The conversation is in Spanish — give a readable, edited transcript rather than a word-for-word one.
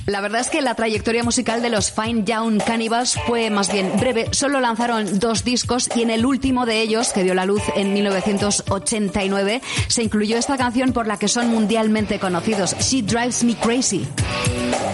La verdad es que la trayectoria musical de los Fine Young Cannibals fue más bien breve. Solo lanzaron 2 discos y en el último de ellos, que dio la luz en 1989, se incluyó esta canción por la que son mundialmente conocidos, She Drives Me Crazy.